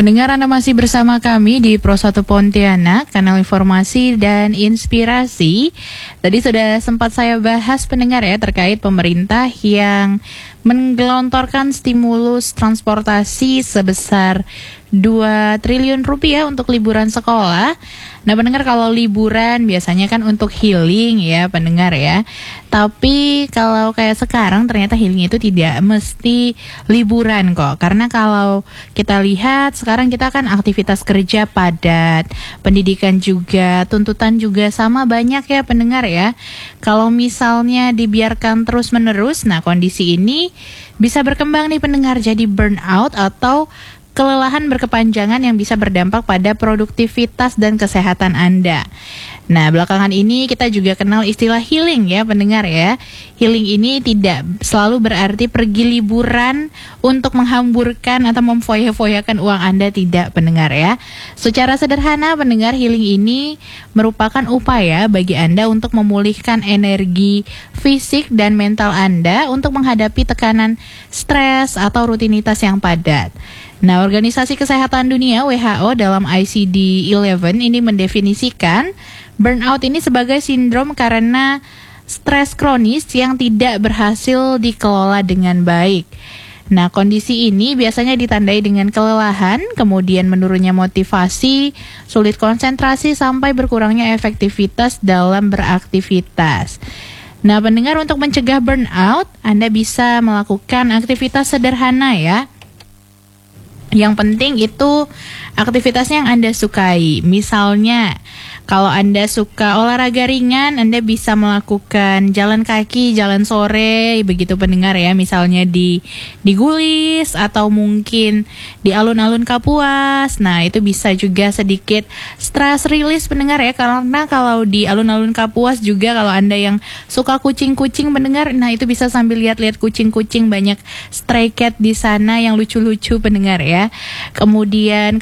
Pendengar, Anda masih bersama kami di Pro 1 Pontianak, kanal informasi dan inspirasi. Tadi sudah sempat saya bahas pendengar ya terkait pemerintah yang menggelontorkan stimulus transportasi sebesar 2 triliun rupiah untuk liburan sekolah. Nah pendengar, kalau liburan biasanya kan untuk healing ya pendengar ya. Tapi kalau kayak sekarang ternyata healing itu tidak mesti liburan kok. Karena kalau kita lihat sekarang kita kan aktivitas kerja padat, pendidikan juga, tuntutan juga sama banyak ya pendengar ya. Kalau misalnya dibiarkan terus menerus, nah kondisi ini bisa berkembang nih pendengar jadi burnout atau kelelahan berkepanjangan yang bisa berdampak pada produktivitas dan kesehatan Anda. Nah, belakangan ini kita juga kenal istilah healing ya pendengar ya. Healing ini tidak selalu berarti pergi liburan untuk menghamburkan atau memfoya-foyakan uang Anda, tidak pendengar ya. Secara sederhana pendengar, healing ini merupakan upaya bagi Anda untuk memulihkan energi fisik dan mental Anda untuk menghadapi tekanan stres atau rutinitas yang padat. Nah, Organisasi Kesehatan Dunia WHO dalam ICD-11 ini mendefinisikan burnout ini sebagai sindrom karena stres kronis yang tidak berhasil dikelola dengan baik. Nah, kondisi ini biasanya ditandai dengan kelelahan, kemudian menurunnya motivasi, sulit konsentrasi, sampai berkurangnya efektivitas dalam beraktivitas. Nah, pendengar, untuk mencegah burnout, Anda bisa melakukan aktivitas sederhana ya. Yang penting itu aktivitasnya yang Anda sukai. Misalnya, kalau Anda suka olahraga ringan, Anda bisa melakukan jalan kaki, jalan sore, begitu pendengar ya. Misalnya di Gulis atau mungkin di alun-alun Kapuas. Nah, itu bisa juga sedikit stress release pendengar ya. Karena kalau di alun-alun Kapuas juga, kalau Anda yang suka kucing-kucing pendengar, nah itu bisa sambil lihat-lihat kucing-kucing, banyak stray cat di sana yang lucu-lucu pendengar ya. Kemudian